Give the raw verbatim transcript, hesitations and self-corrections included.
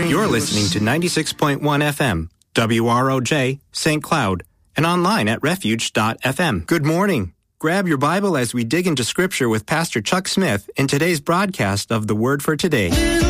You're listening to ninety-six point one F M, W R O J, Saint Cloud, and online at refuge dot f m. Good morning. Grab your Bible as we dig into Scripture with Pastor Chuck Smith in today's broadcast of The Word for Today.